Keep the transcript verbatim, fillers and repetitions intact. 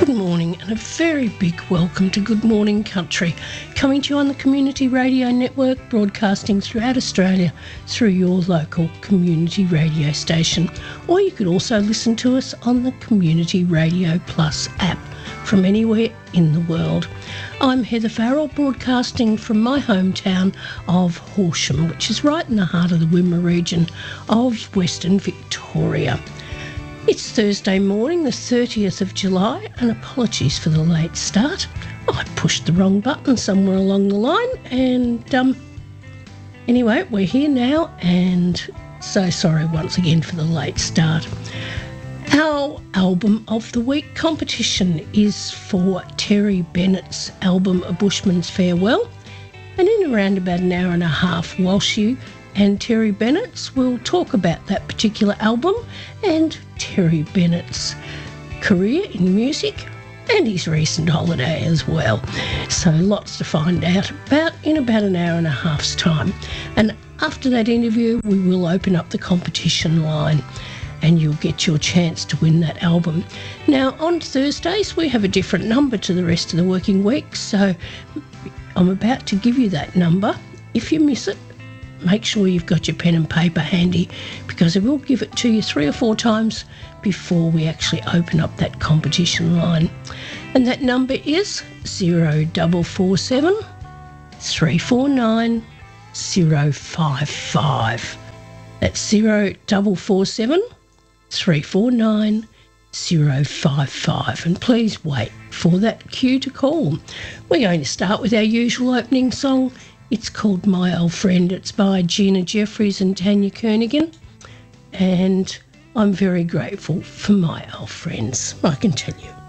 Good morning and a very big welcome to Good Morning Country, coming to you on the Community Radio Network, broadcasting throughout Australia through your local community radio station. Or you could also listen to us on the Community Radio Plus app from anywhere in the world. I'm Heather Farrell, broadcasting from my hometown of Horsham, which is right in the heart of the Wimmera region of Western Victoria. It's Thursday morning, the thirtieth of July, and apologies for the late start. I pushed the wrong button somewhere along the line, and um, anyway, we're here now, and so sorry once again for the late start. Our Album of the Week competition is for Terry Bennett's album A Bushman's Farewell, and in around about an hour and a half, Walshy and Terry Bennett's will talk about that particular album and Terry Bennett's career in music and his recent holiday as well. So lots to find out about in about an hour and a half's time. And after that interview, we will open up the competition line and you'll get your chance to win that album. Now, on Thursdays, we have a different number to the rest of the working week, so I'm about to give you that number. If you miss it, make sure you've got your pen and paper handy, because I will give it to you three or four times before we actually open up that competition line. And that number is zero four four seven, three four nine, zero five five. That's zero four four seven, three four nine, zero five five. And please wait for that cue to call. We're going to start with our usual opening song. It's called My Old Friend. It's by Gina Jeffries and Tanya Kernaghan. And I'm very grateful for my old friends, I can tell you.